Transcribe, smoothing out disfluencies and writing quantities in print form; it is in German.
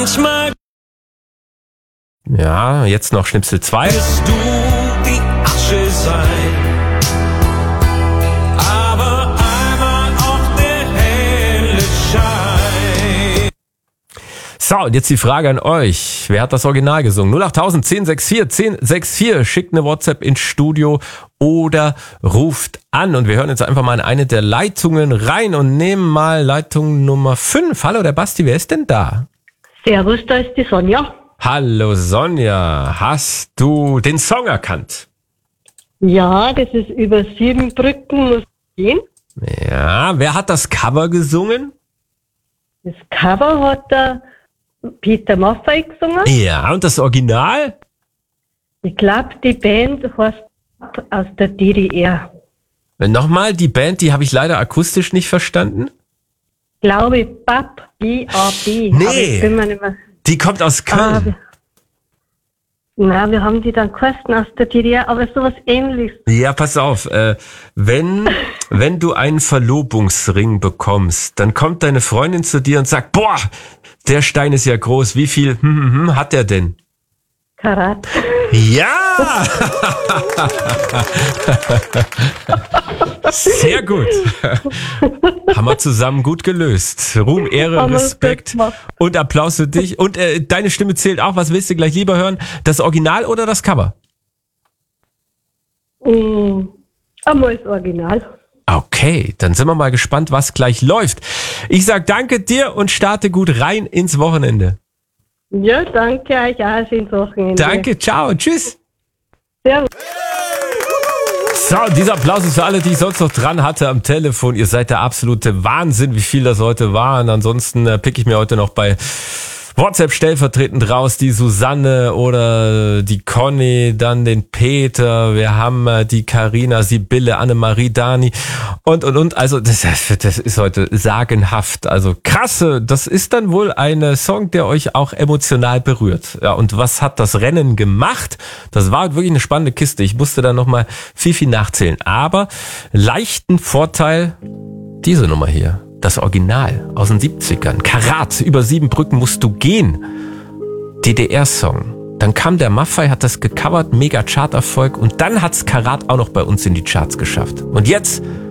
Ja, jetzt noch Schnipsel 2. Wirst du die Asche sein, aber einmal auch der helle Schein. So, und jetzt die Frage an euch. Wer hat das Original gesungen? 08000 1064 1064. Schickt eine WhatsApp ins Studio oder ruft an. Und wir hören jetzt einfach mal in eine der Leitungen rein und nehmen mal Leitung Nummer 5. Hallo, der Basti, wer ist denn da? Servus, da ist die Sonja. Hallo Sonja, hast du den Song erkannt? Ja, das ist über 7 Brücken muss gehen. Ja, wer hat das Cover gesungen? Das Cover hat der Peter Maffay gesungen. Ja, und das Original? Ich glaube, die Band heißt aus der DDR. Nochmal, die Band, die habe ich leider akustisch nicht verstanden. Glaube ich, BAP, B-A-B. Nee. Aber ich bin mir nicht mehr... Die kommt aus Köln. Wir haben die dann kosten aus der DDR, aber sowas Ähnliches. Ja, pass auf, wenn du einen Verlobungsring bekommst, dann kommt deine Freundin zu dir und sagt, boah, der Stein ist ja groß, wie viel hat der denn? Karat. Ja! Sehr gut. Haben wir zusammen gut gelöst. Ruhm, Ehre, Respekt und Applaus für dich. Und deine Stimme zählt auch. Was willst du gleich lieber hören? Das Original oder das Cover? Einmal das Original. Okay, dann sind wir mal gespannt, was gleich läuft. Ich sag danke dir und starte gut rein ins Wochenende. Ja, danke euch auch. Schönes Wochenende. Danke, ciao, tschüss. Servus. So, dieser Applaus ist für alle, die ich sonst noch dran hatte am Telefon. Ihr seid der absolute Wahnsinn, wie viel das heute waren. Ansonsten pick ich mir heute noch bei WhatsApp stellvertretend raus die Susanne oder die Conny, dann den Peter, wir haben die Carina, Sibylle, Annemarie, Dani und. Also das ist heute sagenhaft. Also krasse, das ist dann wohl ein Song, der euch auch emotional berührt. Ja, und was hat das Rennen gemacht? Das war wirklich eine spannende Kiste. Ich musste da nochmal viel nachzählen. Aber leichten Vorteil, diese Nummer hier. Das Original aus den 70ern. Karat, über 7 Brücken musst du gehen. DDR-Song. Dann kam der Maffay, hat das gecovert, mega Charterfolg und dann hat's Karat auch noch bei uns in die Charts geschafft. Und jetzt